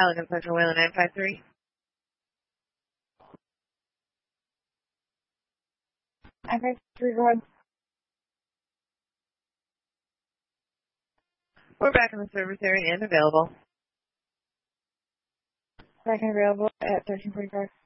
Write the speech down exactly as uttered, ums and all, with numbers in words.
Allegan Central Wayland nine five three. nine five three, go ahead. We're back in the service area and available. Back and available at thirteen forty-five.